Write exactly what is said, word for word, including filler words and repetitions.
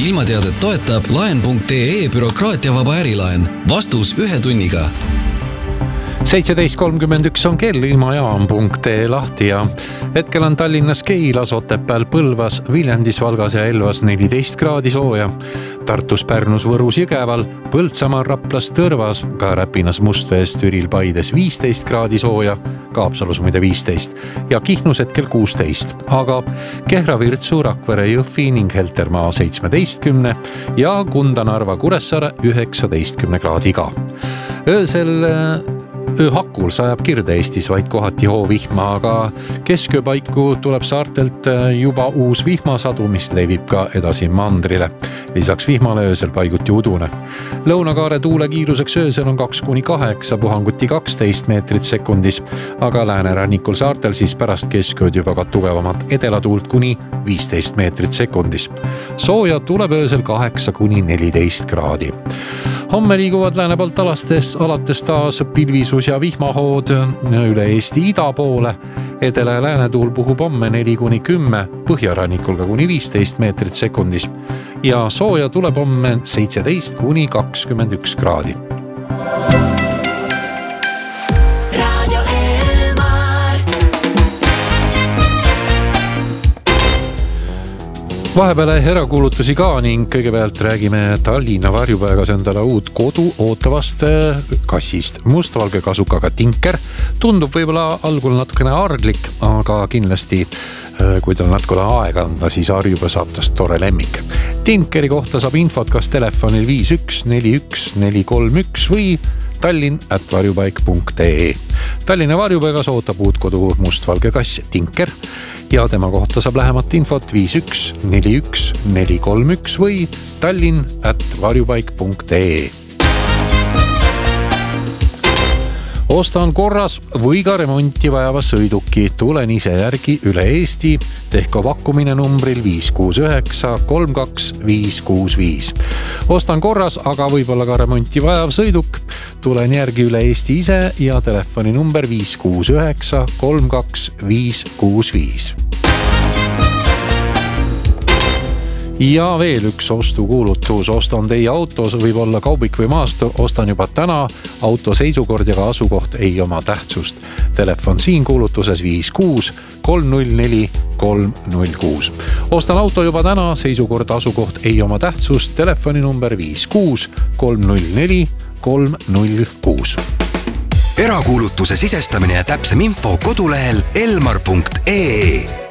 ilmateadet toetab laen punkt ee bürokraatiavaba ärilaen. Vastus ühe tunniga. seitseteist kolmkümmend üks on kell, ilmajaam punkt ee lahti ja hetkel on Tallinnas Keilas, Otepääl, Põlvas, Viljandis, Valgas ja Elvas neliteist kraadi sooja. Tartus, Pärnus, Võrus, Jõgeval, Põltsamaal, Raplas, Tõrvas, ka Räpinas, Mustvees, Türil, Paides viisteist kraadi sooja, Kaapsalus muide viisteist ja Kihnus hetkel kuusteist, aga Kehra, Virtsu, Rakvere, Jõhvi ning Heltermaa seitsmeteistkümne ja Kunda, Narva, Kuressaare üheksateistkümne kraadiga. Öösel ööhakul sajab Kirde-Eestis vaid kohati hoovihma, aga keskööpaiku tuleb saartelt juba uus vihmasadu, mis levib ka edasi mandrile. Lisaks vihmale öösel paiguti udune. Lõunakaare tuule kiiruseks öösel on kaks kuni kaheksa, puhanguti kaksteist meetrit sekundis, aga läänerannikul saartel siis pärast keskööd juba ka tugevamat edelatuult kuni viisteist meetrit sekundis. Sooja tuleb öösel kaheksa kuni neliteist kraadi. Homme liiguvad lääne poolt alastes, alates taas pilvisus ja vihmahood üle Eesti ida poole. Edela ja lääne tuul puhub homme neli kuni kümme, põhjarannikul ka kuni viisteist meetrit sekundis. Ja sooja tuleb homme seitseteist kuni kakskümmend üks kraadi. Vahepeale erakuulutusi ka ning kõigepealt räägime Tallinna varjupaegas endale uut kodu ootavast kassist. Mustvalge kasukaga Tinker tundub võib-olla algul natukene arglik, aga kindlasti kui tal natukene aega anda, siis harjuba saab tast tore lemmik. Tinkeri kohta saab infot kas telefonil viis üks neli üks neli kolm üks või tallinn at varjupaik punkt ee. Tallinna varjupaigas ootab uut kodu mustvalge kass Tinker ja tema kohta saab lähemat infot viis üks neli üks neli kolm üks või tallinn at varjupaik punkt ee. Ostan korras või ka remonti vajava sõiduki. Tulen ise järgi üle Eesti. Tehko pakkumine numbril viis kuus üheksa kolm kaks viis kuus viis. Ostan korras, aga võib-olla ka remonti vajav sõiduk. Tulen järgi üle Eesti ise ja telefoni number viis kuus üheksa kolm kaks viis kuus viis. Ja veel üks ostukuulutus. Ostan teie autos, võib olla kaubik või maasto. Ostan juba täna. Auto seisukord ja ka asukoht ei oma tähtsust. Telefon siin kuulutuses viis kuus kolm null neli kolm null kuus. Ostan auto juba täna. Seisukord, asukoht ei oma tähtsust. Telefoni number viis kuus kolm null neli kolm null kuus. Erakuulutuse sisestamine ja täpsem info kodulehel elmar punkt ee.